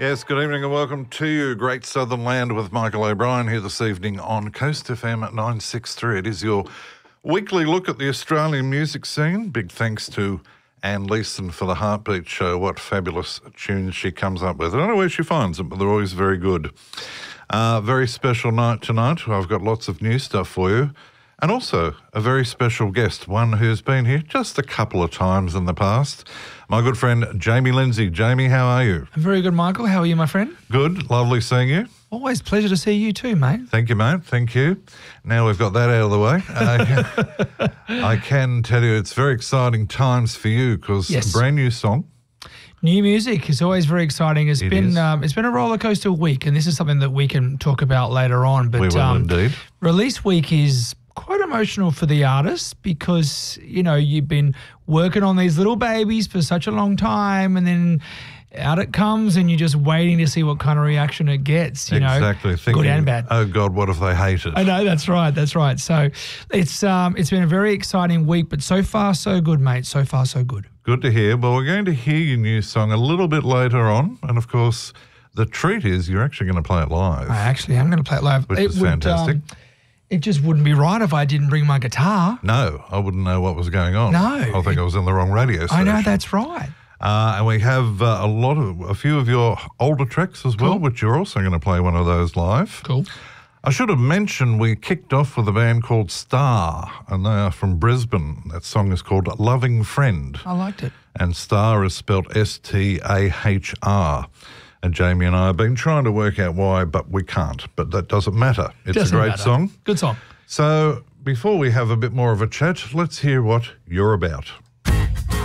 Yes, good evening and welcome to you, Great Southern Land with Michael O'Brien here this evening on Coast FM at 963. It is your weekly look at the Australian music scene. Big thanks to Anne Leeson for the Heartbeat Show. What fabulous tunes she comes up with. I don't know where she finds them, but they're always very good. Very special night tonight. I've got lots of new stuff for you. And also a very special guest, one who's been here just a couple of times in the past. My good friend, Jamie Lindsay. Jamie, how are you? I'm very good, Michael. How are you, my friend? Good. Lovely seeing you. Always pleasure to see you too, mate. Thank you, mate. Thank you. Now we've got that out of the way. I can tell you it's very exciting times for you because a brand new song. New music is always very exciting. It's been a roller coaster week, and this is something that we can talk about later on. But we will indeed. Release week is quite emotional for the artist because, you know, you've been working on these little babies for such a long time and then out it comes and you're just waiting to see what kind of reaction it gets, you know, thinking, good and bad. Oh, God, what if they hate it? I know, that's right. So it's been a very exciting week, but so far so good, mate. So far so good. Good to hear. Well, we're going to hear your new song a little bit later on. And, of course, the treat is you're actually going to play it live. I actually am going to play it live. Which is fantastic. It just wouldn't be right if I didn't bring my guitar. No, I wouldn't know what was going on. No. I think I was in the wrong radio station. I know, that's right. And we have a few of your older tracks as well, which you're also going to play one of those live. Cool. I should have mentioned we kicked off with a band called Star, and they are from Brisbane. That song is called Loving Friend. I liked it. And Star is spelled S-T-A-H-R. And Jamie and I have been trying to work out why, but we can't. But that doesn't matter. It's a great song. Good song. So before we have a bit more of a chat, let's hear what you're about.